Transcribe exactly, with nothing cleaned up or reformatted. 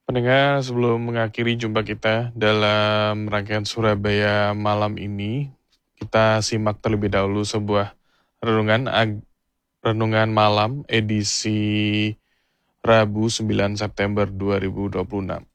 Pendengar, sebelum mengakhiri jumpa kita dalam rangkaian Surabaya malam ini, kita simak terlebih dahulu sebuah renungan ag- renungan malam edisi Rabu sembilan September dua ribu dua puluh enam.